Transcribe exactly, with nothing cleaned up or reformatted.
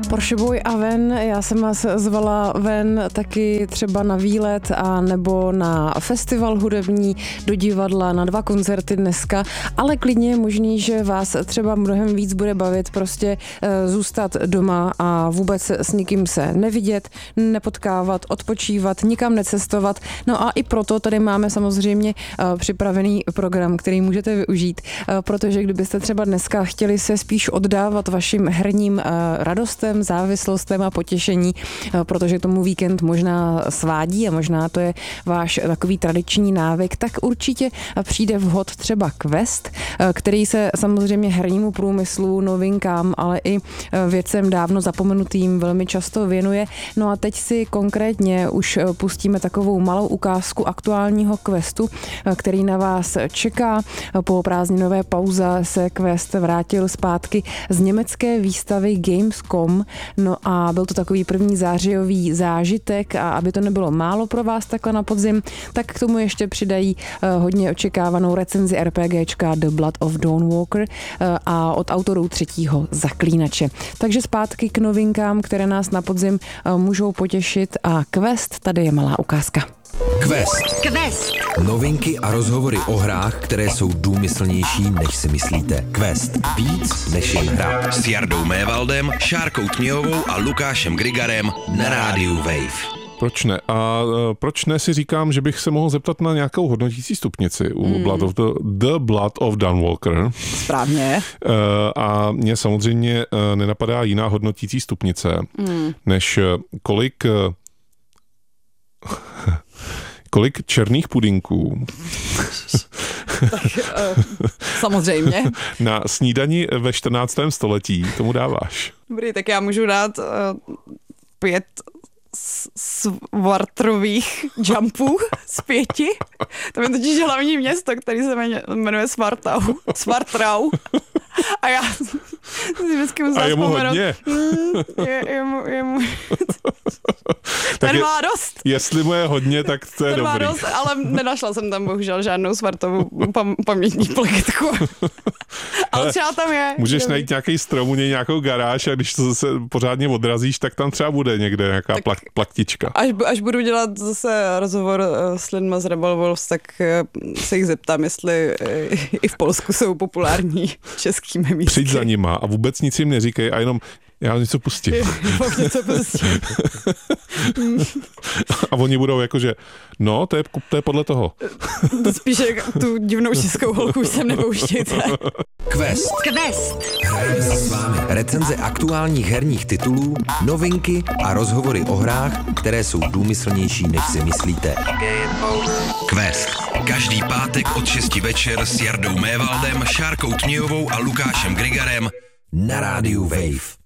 Porsche Boy a ven, já jsem vás zvala ven taky třeba na výlet a nebo na festival hudební, do divadla, na dva koncerty dneska, ale klidně je možný, že vás třeba mnohem víc bude bavit prostě e, zůstat doma a vůbec s nikým se nevidět, nepotkávat, odpočívat, nikam necestovat. No a i proto tady máme samozřejmě e, připravený program, který můžete využít, e, protože kdybyste třeba dneska chtěli se spíš oddávat vašim herním e, radostem, závislostem a potěšení, protože tomu víkend možná svádí a možná to je váš takový tradiční návyk, tak určitě přijde vhod třeba Quest, který se samozřejmě hernímu průmyslu, novinkám, ale i věcem dávno zapomenutým velmi často věnuje. No a teď si konkrétně už pustíme takovou malou ukázku aktuálního Questu, který na vás čeká. Po prázdninové pauze se Quest vrátil zpátky z německé výstavy Gamescom. No a byl to takový první zářijový zážitek a aby to nebylo málo pro vás takhle na podzim, tak k tomu ještě přidají uh, hodně očekávanou recenzi RPGčka The Blood of Dawnwalker uh, a od autorů třetího Zaklínače. Takže zpátky k novinkám, které nás na podzim uh, můžou potěšit a Quest, tady je malá ukázka. Quest. Quest. Novinky a rozhovory o hrách, které jsou důmyslnější, než si myslíte. Quest. Víc než jen hra. S Jardou Mévaldem, Šárkou Tměhovou a Lukášem Grigarem na rádiu Wave. Proč ne? A proč ne si říkám, že bych se mohl zeptat na nějakou hodnotící stupnici u hmm. Blood of the, the Blood of Dawnwalker. Správně. A mně samozřejmě nenapadá jiná hodnotící stupnice, hmm. než kolik kolik černých pudinků tak, uh, samozřejmě na snídani ve čtrnáctém století tomu dáváš. Dobrý, tak já můžu dát uh, pět svartrových jumpů z pěti. To je totiž hlavní město, který se jmenuje Svartau. Svartrau. A já si vždycky musela a je mu vzpomenout. Hodně. Mm, je, je mu, je mu... Ten je, má dost. Jestli mu je hodně, tak to je Ten dobrý. Má dost, ale nenašla jsem tam bohužel žádnou svartovou pam- pamětní plaketku. Ale třeba tam je. Můžeš dobrý. najít nějaký strom, u něj nějakou garáž a když to zase pořádně odrazíš, tak tam třeba bude někde nějaká tak plak, plaktička. Až, až budu dělat zase rozhovor s lidma z Rebel Wolves, tak se jich zeptám, jestli i v Polsku jsou populární český memístky. Přijď za nima a vůbec nic jim neříkej a jenom já něco pustím. něco pustím. A oni budou jakože, no, to je, to je podle toho. Spíše tu divnou českou holku sem nepouštějte. Quest. Quest. Hrajeme se s vámi. Recenze aktuálních herních titulů, novinky a rozhovory o hrách, které jsou důmyslnější, než si myslíte. Quest. Každý pátek od šesti večer s Jardou Mévaldem, Šárkou Tměhovou a Lukášem Grigarem Na rádiu Wave.